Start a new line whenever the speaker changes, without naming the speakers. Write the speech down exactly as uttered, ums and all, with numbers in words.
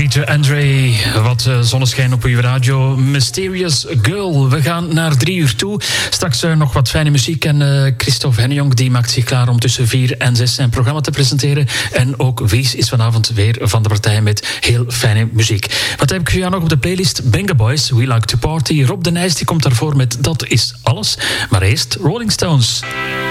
Peter Andre, wat uh, zonneschijn op uw radio. Mysterious Girl. We gaan naar drie uur toe. Straks uh, nog wat fijne muziek. En uh, Christophe Hennejong die maakt zich klaar om tussen vier en zes zijn programma te presenteren. En ook Wies is vanavond weer van de partij met heel fijne muziek. Wat heb ik voor jou nog op de playlist? Benga Boys, We Like to Party. Rob de Nijs die komt daarvoor met Dat is Alles. Maar eerst Rolling Stones.